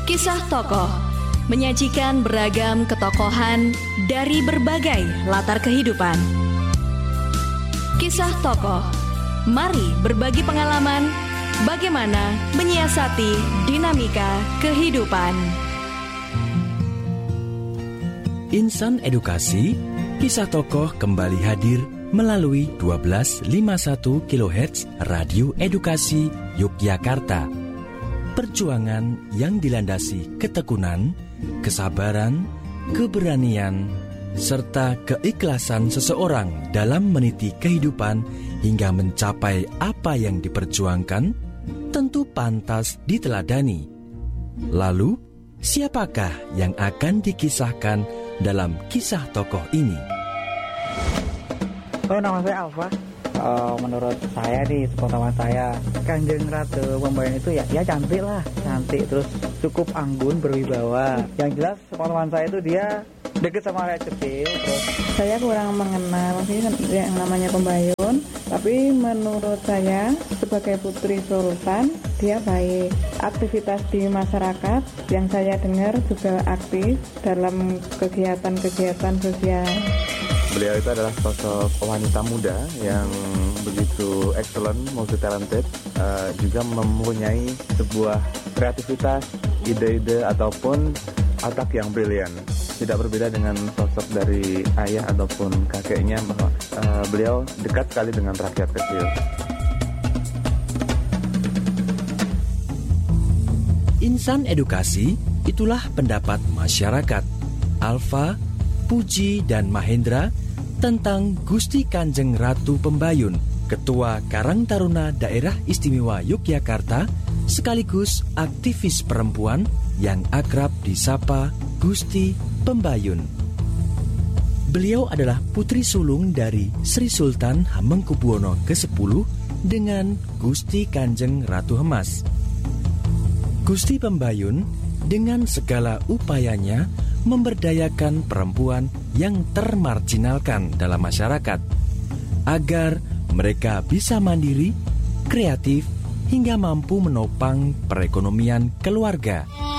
Kisah Tokoh menyajikan beragam ketokohan dari berbagai latar kehidupan. Kisah Tokoh, mari berbagi pengalaman bagaimana menyiasati dinamika kehidupan. Insan Edukasi, Kisah Tokoh kembali hadir melalui 1251 kHz Radio Edukasi Yogyakarta. Perjuangan yang dilandasi ketekunan, kesabaran, keberanian, serta keikhlasan seseorang dalam meniti kehidupan hingga mencapai apa yang diperjuangkan, tentu pantas diteladani. Lalu, siapakah yang akan dikisahkan dalam kisah tokoh ini? Nama saya Alfa. Menurut saya di sepengetahuan saya, Kanjeng Ratu Pembayun itu ya cantik lah, cantik terus cukup anggun, berwibawa. Yang jelas sepengetahuan saya itu dia deket sama rakyat kecil. Terus saya kurang mengenal sih yang namanya Pembayun, tapi menurut saya sebagai putri sultan dia baik. Aktivitas di masyarakat yang saya dengar juga aktif dalam kegiatan-kegiatan sosial. Beliau itu adalah sosok wanita muda yang begitu excellent, multi-talented, juga mempunyai sebuah kreativitas, ide-ide ataupun otak yang brilian. Tidak berbeda dengan sosok dari ayah ataupun kakeknya, bahwa beliau dekat sekali dengan rakyat kecil. Insan Edukasi, itulah pendapat masyarakat. Alfa, Puji, dan Mahendra tentang Gusti Kanjeng Ratu Pembayun, Ketua Karang Taruna Daerah Istimewa Yogyakarta, sekaligus aktivis perempuan yang akrab disapa Gusti Pembayun. Beliau adalah putri sulung dari Sri Sultan Hamengkubuwono ke-10 dengan Gusti Kanjeng Ratu Hemas. Gusti Pembayun dengan segala upayanya memberdayakan perempuan yang termarginalkan dalam masyarakat agar mereka bisa mandiri, kreatif, hingga mampu menopang perekonomian keluarga.